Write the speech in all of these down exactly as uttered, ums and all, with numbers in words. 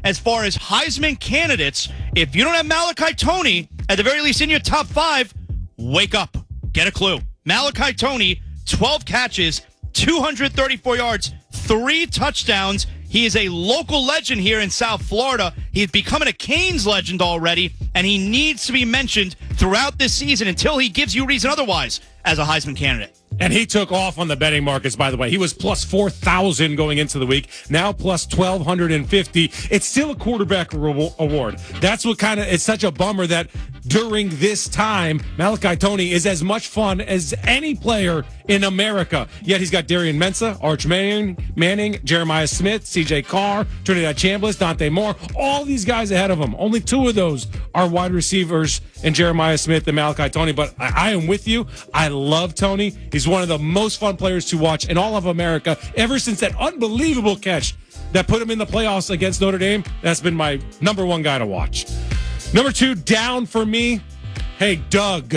as far as Heisman candidates, if you don't have Malachi Tony, at the very least in your top five, wake up. Get a clue. Malachi Tony, twelve catches, two hundred thirty-four yards, three touchdowns. He is a local legend here in South Florida. He's becoming a Canes legend already, and he needs to be mentioned throughout this season until he gives you reason otherwise as a Heisman candidate. And he took off on the betting markets, by the way. He was plus four thousand going into the week, now plus twelve fifty. It's still a quarterback re- award. That's what kind of, it's such a bummer that during this time, Malachi Tony is as much fun as any player in America. Yet he's got Darian Mensah, Arch Manning, Manning, Jeremiah Smith, C J Carr, Trinidad Chambliss, Dante Moore, all these guys ahead of him. Only two of those are wide receivers in Jeremiah Smith and Malachi Tony. But I, I am with you. I love Tony. He's one of the most fun players to watch in all of America ever since that unbelievable catch that put him in the playoffs against Notre Dame. That's been my number one guy to watch. Number two, down for me. Hey, Doug,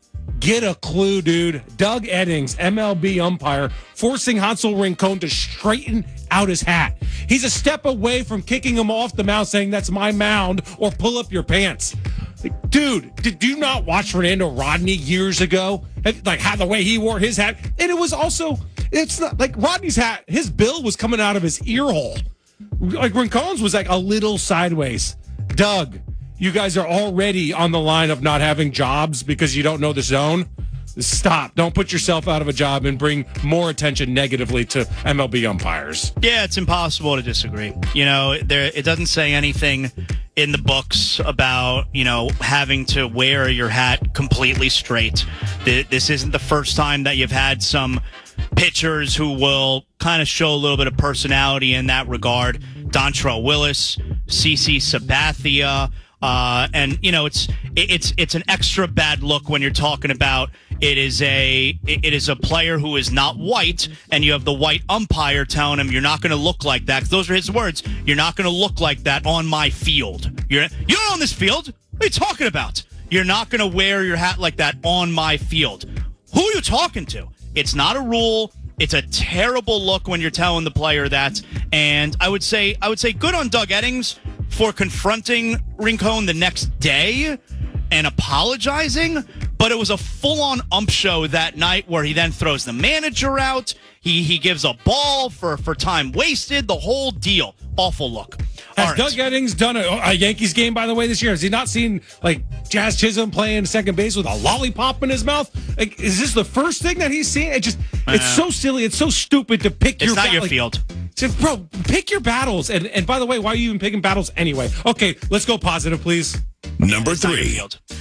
get a clue, dude. Doug Eddings, M L B umpire, forcing Hansel Rincon to straighten out his hat. He's a step away from kicking him off the mound, saying, "That's my mound," or "Pull up your pants." Like, dude, did you not watch Fernando Rodney years ago? Like how the way he wore his hat, and it was also, it's not like Rodney's hat. His bill was coming out of his ear hole. Like Rincon's was like a little sideways. Doug, you guys are already on the line of not having jobs because you don't know the zone. Stop. Don't put yourself out of a job and bring more attention negatively to M L B umpires. Yeah, it's impossible to disagree. You know, there it doesn't say anything in the books about, you know, having to wear your hat completely straight. This isn't the first time that you've had some pitchers who will kind of show a little bit of personality in that regard. Dontrell Willis, CeCe Sabathia, uh, and you know, it's it's it's an extra bad look when you're talking about it is a it is a player who is not white, and you have the white umpire telling him you're not going to look like that. 'Cause those are his words. You're not going to look like that on my field. You're you're on this field. What are you talking about? You're not going to wear your hat like that on my field. Who are you talking to? It's not a rule. It's a terrible look when you're telling the player that. And I would say I would say good on Doug Eddings for confronting Rincon the next day and apologizing. But it was a full-on ump show that night where he then throws the manager out. He he gives a ball for, for time wasted. The whole deal. Awful look. Has right. Doug Eddings done a, a Yankees game, by the way, this year? Has he not seen, like, Jazz Chisholm playing second base with a lollipop in his mouth? Like, is this the first thing that he's seen? It just, uh, it's so silly. It's so stupid to pick it's your not ba- your like, field. Just, bro, pick your battles. And, and by the way, why are you even picking battles anyway? Okay, let's go positive, please. Number three.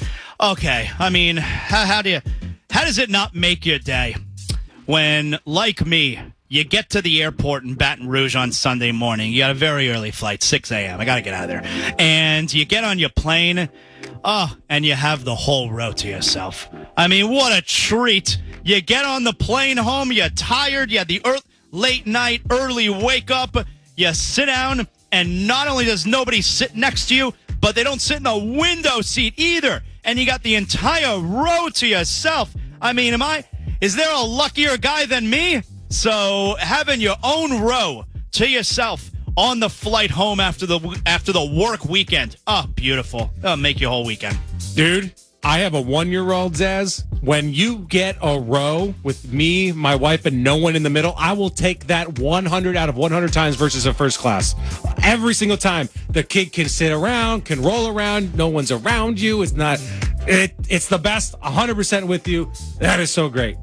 Okay, I mean, how, how do you, how does it not make your day when, like me, you get to the airport in Baton Rouge on Sunday morning? You got a very early flight, six a.m. I got to get out of there. And you get on your plane, oh, and you have the whole row to yourself. I mean, what a treat. You get on the plane home, you're tired, you had the early, late night, early wake up, you sit down, and not only does nobody sit next to you, but they don't sit in the window seat either. And you got the entire row to yourself. I mean, am I, is there a luckier guy than me? So having your own row to yourself on the flight home after the after the work weekend. Oh, beautiful. That'll make your whole weekend. Dude, I have a one-year-old, Zaz. When you get a row with me, my wife, and no one in the middle, I will take that one hundred out of one hundred times versus a first class. Every single time. The kid can sit around, can roll around. No one's around you. It's not, it, it's the best. one hundred percent with you. That is so great.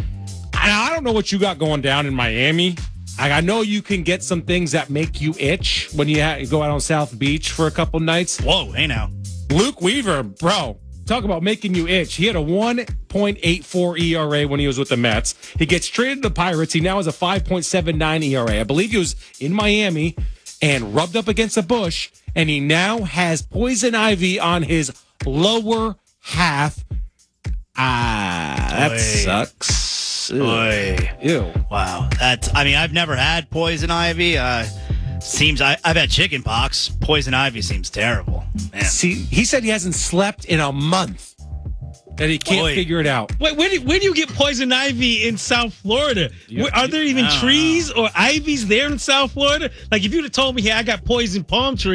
And I don't know what you got going down in Miami. I, I know you can get some things that make you itch when you, ha- you go out on South Beach for a couple nights. Whoa, hey now. Luke Weaver, bro. Talk about making you itch. He had a one point eight four E R A when he was with the Mets. He gets traded to the Pirates. He now has a five point seven nine E R A. I believe he was in Miami and rubbed up against a bush, and he now has poison ivy on his lower half. Ah, that Oy. sucks. Ew. Oy. Ew. Wow. That's, I mean, I've never had poison ivy. Uh, seems, I, I've had chicken pox. Poison ivy seems terrible. Man. See, he said he hasn't slept in a month. And he can't Oy. figure it out. Wait, where do, where do you get poison ivy in South Florida? Yeah. Where, are there even I don't trees or ivies there in South Florida? Like, if you'd have told me, hey, I got poison palm trees.